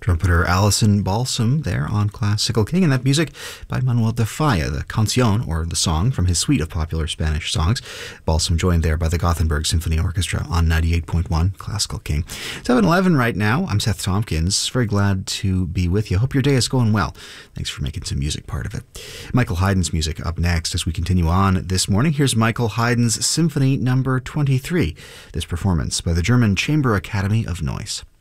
Trumpeter Alison Balsam there on Classical King, and that music by Manuel de Falla, the Canción, or the song from his suite of popular Spanish songs. Balsam joined there by the Gothenburg Symphony Orchestra on 98.1 Classical King. 7:11 right now. I'm Seth Tompkins. Very glad to be with you. Hope your day is going well. Thanks for making some music part of it. Michael Haydn's music up next as we continue on this morning. Here's Michael Haydn's Symphony Number 23. This performance by the German Chamber Academy of Noise.